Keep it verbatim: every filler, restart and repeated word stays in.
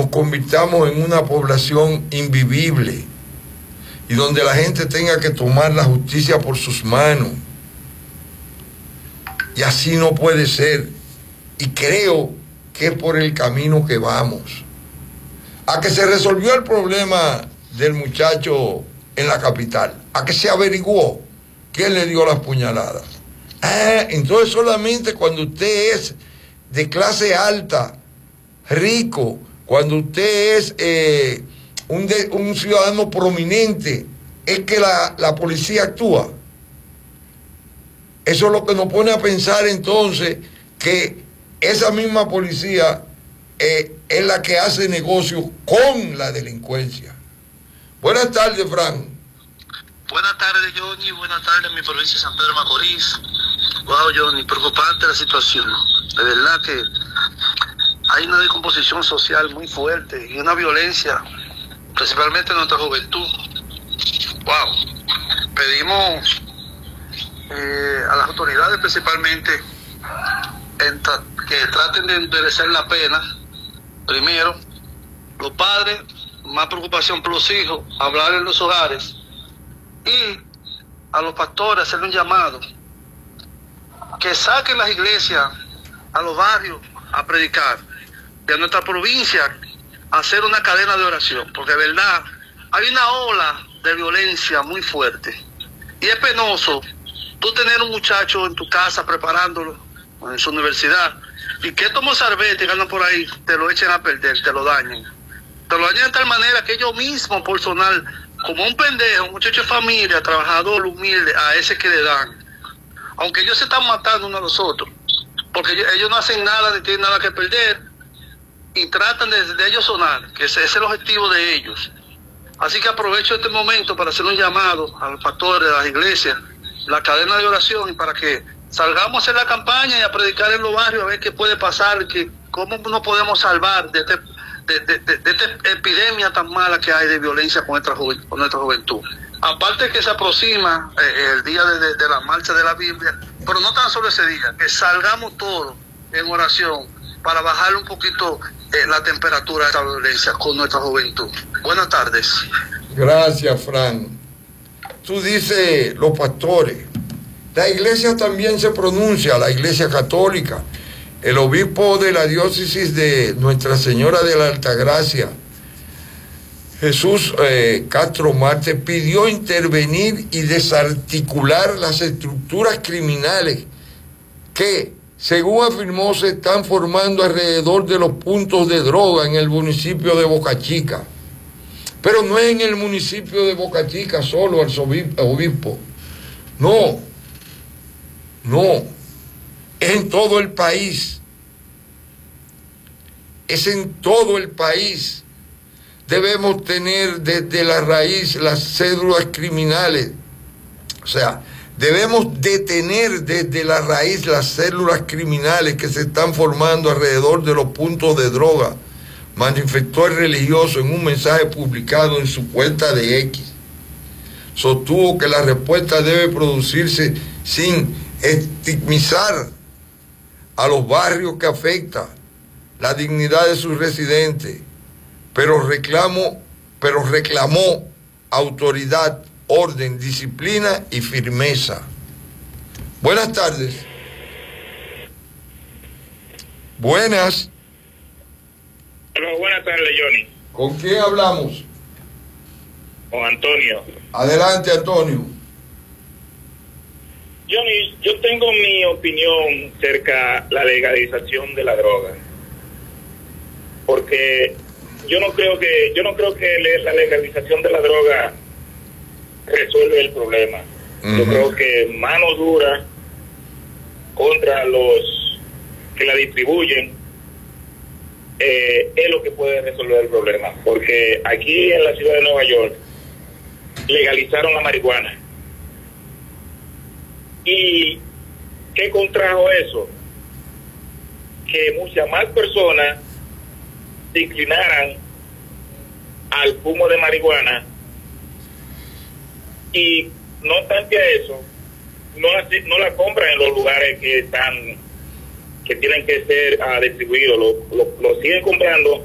nos convirtamos en una población invivible y donde la gente tenga que tomar la justicia por sus manos. Y así no puede ser. Y creo que es por el camino que vamos. A que se resolvió el problema del muchacho en la capital, a que se averiguó quién le dio las puñaladas. Ah, entonces solamente cuando usted es de clase alta, rico, cuando usted es eh, un, de, un ciudadano prominente, es que la, la policía actúa. Eso es lo que nos pone a pensar entonces que esa misma policía eh, es la que hace negocios con la delincuencia. Buenas tardes, Fran. Buenas tardes, Johnny. Buenas tardes, mi provincia de San Pedro Macorís. Wow, Johnny, preocupante la situación. De verdad que hay una descomposición social muy fuerte y una violencia, principalmente en nuestra juventud. Wow. Pedimos eh, a las autoridades principalmente en tra que traten de endurecer la pena. Primero, los padres, más preocupación por los hijos, hablar en los hogares. Y a los pastores hacerle un llamado, que saquen las iglesias a los barrios a predicar, de nuestra provincia a hacer una cadena de oración, porque de verdad hay una ola de violencia muy fuerte y es penoso tú tener un muchacho en tu casa preparándolo en su universidad y que estos mozalbetes que andan por ahí te lo echen a perder, te lo dañen, te lo dañen de tal manera que ellos mismos personal, como un pendejo, un muchacho de familia, trabajador, humilde, a ese que le dan. Aunque ellos se están matando unos a los otros, porque ellos, ellos no hacen nada, ni tienen nada que perder, y tratan de, de ellos sonar, que ese es el objetivo de ellos. Así que aprovecho este momento para hacer un llamado a los pastores, a las iglesias, la cadena de oración, y para que salgamos a hacer la campaña y a predicar en los barrios, a ver qué puede pasar, que cómo nos podemos salvar de este De, de, de, de esta epidemia tan mala que hay de violencia con nuestra, juventud, con nuestra juventud. Aparte que se aproxima eh, el día de, de, de la marcha de la Biblia, pero no tan solo ese día, que salgamos todos en oración para bajar un poquito eh, la temperatura de esta violencia con nuestra juventud. Buenas tardes. Gracias, Fran. Tú dices los pastores. La iglesia también se pronuncia, la iglesia católica. El obispo de la diócesis de Nuestra Señora de la Altagracia, Jesús eh, Castro Marte, pidió intervenir y desarticular las estructuras criminales que, según afirmó, se están formando alrededor de los puntos de droga en el municipio de Boca Chica. Pero no es en el municipio de Boca Chica solo, el obispo. No, no. Es en todo el país. Es en todo el país. Debemos tener desde la raíz las cédulas criminales. O sea, debemos detener desde la raíz las células criminales que se están formando alrededor de los puntos de droga, manifestó el religioso en un mensaje publicado en su cuenta de X. Sostuvo que la respuesta debe producirse sin estigmatizar a los barrios que afecta la dignidad de sus residentes, pero reclamo, pero reclamó autoridad, orden, disciplina y firmeza. Buenas tardes. Buenas. Hola, buenas tardes, Johnny. ¿Con quién hablamos? Con Antonio. Adelante, Antonio. Johnny, yo tengo mi opinión acerca de la legalización de la droga, porque yo no creo que yo no creo que le, la legalización de la droga resuelve el problema. Uh-huh. Yo creo que mano dura contra los que la distribuyen eh, es lo que puede resolver el problema, porque aquí en la ciudad de Nueva York legalizaron la marihuana. ¿Y qué contrajo eso? Que muchas más personas se inclinaran al fumo de marihuana, y no obstante a eso, no la, no la compran en los lugares que están, que tienen que ser uh, distribuidos, lo, lo, lo siguen comprando